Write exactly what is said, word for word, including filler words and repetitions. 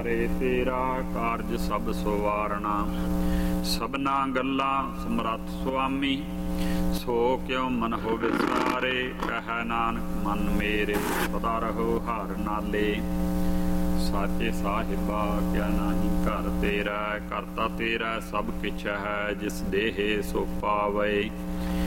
ਰੇ ਤੇਰਾ ਕਾਰਜ ਸਭ ਸਵਾਰਣਾ, ਸਭਨਾ ਗੱਲਾਂ ਸਮਰੱਥ ਸੁਆਮੀ। ਸੋ ਕਿਉ ਮਨ ਹੋ ਵਿਸਾਰੇ, ਕਹਿ ਨਾਨਕ ਮਨ ਮੇਰੇ ਸਦਾ ਰਹੋ ਹਰ ਨਾਲੇ। ਸਾਚੇ ਸਾਹਿਬਾ ਕਿਆ ਨਾਹੀ ਘਰ ਤੇਰਾ, ਕਰਤਾ ਤੇਰਾ ਸਭ ਕਿਛ ਹੈ, ਜਿਸ ਦੇਹ ਸੋ ਪਾਵੇ।